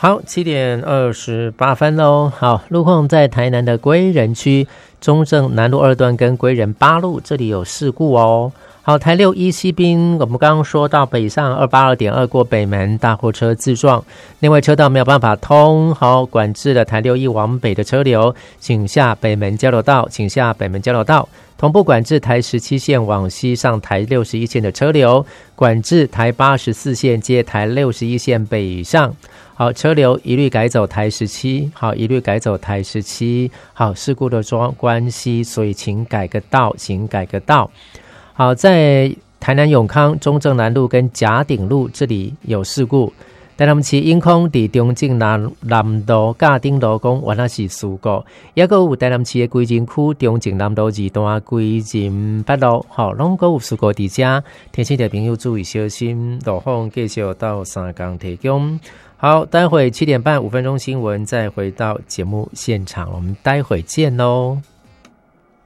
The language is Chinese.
好，7:28喽。好，路况在台南的归仁区中正南路2段跟归仁8路这里有事故哦。好，台六一西滨，我们刚刚说到北上282.2过北门，大货车自撞，内外车道没有办法通，好，管制了台六一往北的车流，请下北门交流道，请下北门交流道。同步管制台17线往西上台61线的车流，管制台84线接台61线北上。好，车流一律改走台17，好，一律改走台17。好，事故的关系，所以请改个道，请改个道。好，在台南永康中正南路跟甲顶路这里有事故。台南市永康伫中正南路甲顶路讲原来是事故，也有台南市的归仁区中正南路2段归仁北路，好，拢有事故伫遮，天气的朋友注意小心，路况继续到3天提供。好，待会7点半5分钟新闻再回到节目现场，我们待会见喽。